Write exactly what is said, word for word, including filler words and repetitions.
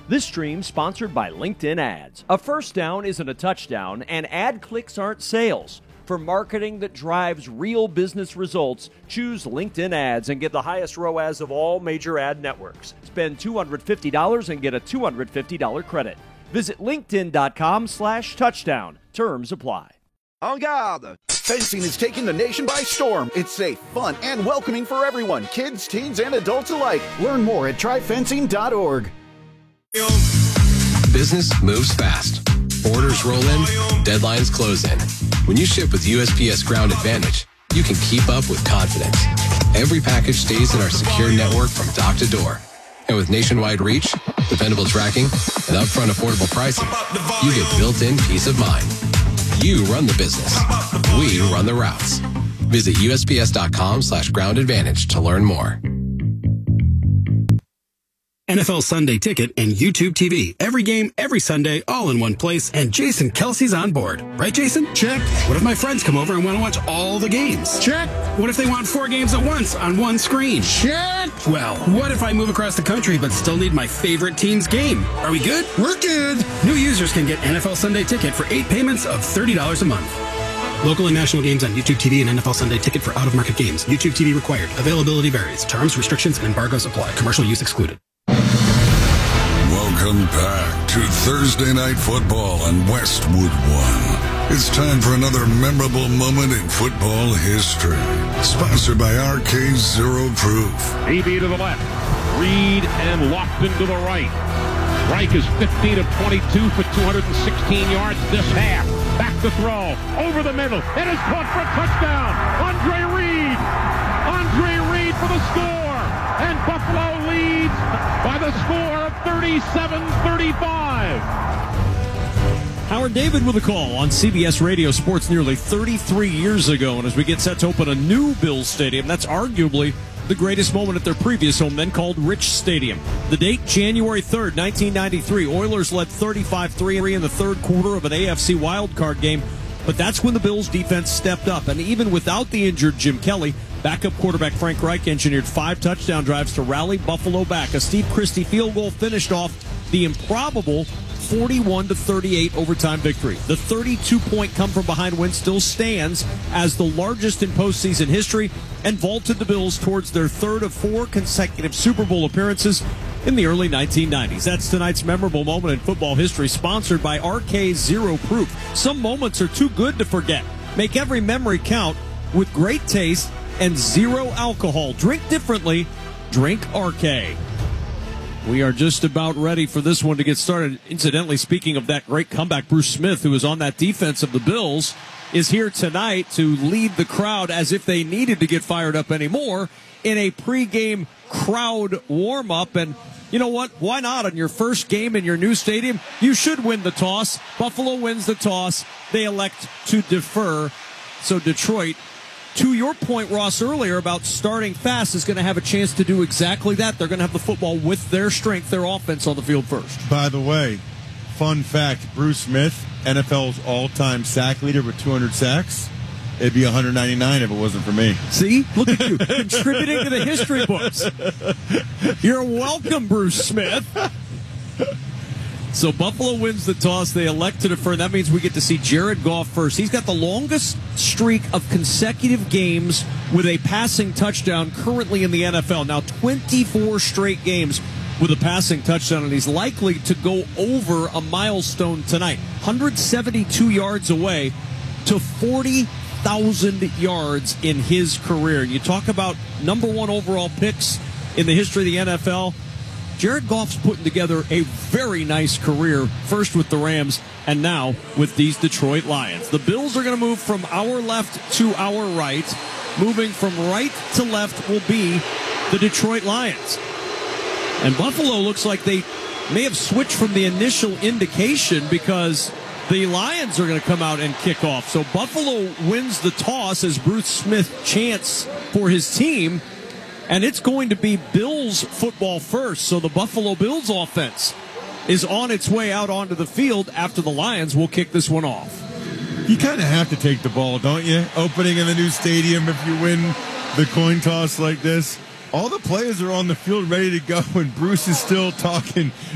This stream sponsored by LinkedIn Ads. A first down isn't a touchdown, and ad clicks aren't sales. For marketing that drives real business results, choose LinkedIn Ads and get the highest R O A S of all major ad networks. Spend two hundred fifty dollars and get a two hundred fifty dollars credit. Visit linkedin.com slash touchdown. Terms apply. En garde! Fencing is taking the nation by storm. It's safe, fun, and welcoming for everyone, kids, teens, and adults alike. Learn more at try fencing dot org. Business moves fast. Orders roll in, deadlines close in. When you ship with U S P S Ground Advantage, you can keep up with confidence. Every package stays in our secure network from dock to door. And with nationwide reach, dependable tracking, and upfront affordable pricing, you get built-in peace of mind. You run the business. We run the routes. Visit U S P S dot com slash ground advantage to learn more. N F L Sunday Ticket and YouTube T V. Every game, every Sunday, all in one place, and Jason Kelsey's on board. Right, Jason? Check. What if my friends come over and want to watch all the games? Check. What if they want four games at once on one screen? Check. Well, what if I move across the country but still need my favorite team's game? Are we good? We're good. New users can get N F L Sunday Ticket for eight payments of thirty dollars a month. Local and national games on YouTube T V and N F L Sunday Ticket for out-of-market games. YouTube T V required. Availability varies. Terms, restrictions, and embargoes apply. Commercial use excluded. Welcome back to Thursday Night Football on Westwood One. It's time for another memorable moment in football history. Sponsored by R K Zero Proof. A B to the left. Reed and Lofton to the right. Reich is fifteen of twenty-two for two hundred sixteen yards this half. Back to throw. Over the middle. It is caught for a touchdown. Andre Reed. Andre Reed for the score. And Buffalo leads by the score of thirty-seven thirty-five. Howard David with a call on C B S Radio Sports nearly thirty-three years ago. And as we get set to open a new Bills Stadium, that's arguably the greatest moment at their previous home, then called Rich Stadium. The date, January third, nineteen ninety-three. Oilers led thirty-five three in the third quarter of an A F C wildcard game. But that's when the Bills' defense stepped up. And even without the injured Jim Kelly, backup quarterback Frank Reich engineered five touchdown drives to rally Buffalo back. A Steve Christie field goal finished off the improbable forty-one to thirty-eight overtime victory. The thirty-two point come-from-behind win still stands as the largest in postseason history and vaulted the Bills towards their third of four consecutive Super Bowl appearances in the early nineteen nineties. That's tonight's memorable moment in football history, sponsored by R K Zero Proof. Some moments are too good to forget. Make every memory count with great taste and zero alcohol. Drink differently. Drink R K. We are just about ready for this one to get started. Incidentally, speaking of that great comeback, Bruce Smith, who is on that defense of the Bills, is here tonight to lead the crowd as if they needed to get fired up anymore in a pregame crowd warm-up. And you know what? Why not? On your first game in your new stadium, you should win the toss. Buffalo wins the toss. They elect to defer. So Detroit, to your point, Ross, earlier about starting fast, is going to have a chance to do exactly that. They're going to have the football with their strength, their offense on the field first. By the way, fun fact, Bruce Smith, N F L's all-time sack leader with two hundred sacks. It'd be one hundred ninety-nine if it wasn't for me. See? Look at you, contributing to the history books. You're welcome, Bruce Smith. So Buffalo wins the toss. They elect to defer. That means we get to see Jared Goff first. He's got the longest streak of consecutive games with a passing touchdown currently in the N F L. Now twenty-four straight games with a passing touchdown, and he's likely to go over a milestone tonight. one hundred seventy-two yards away to forty thousand yards in his career. You talk about number one overall picks in the history of the N F L. Jared Goff's putting together a very nice career, first with the Rams and now with these Detroit Lions. The Bills are going to move from our left to our right. Moving from right to left will be the Detroit Lions. And Buffalo looks like they may have switched from the initial indication because the Lions are going to come out and kick off. So Buffalo wins the toss as Bruce Smith chants for his team. And it's going to be Bills football first. So the Buffalo Bills offense is on its way out onto the field after the Lions will kick this one off. You kind of have to take the ball, don't you? Opening in the new stadium if you win the coin toss like this. All the players are on the field ready to go, and Bruce is still talking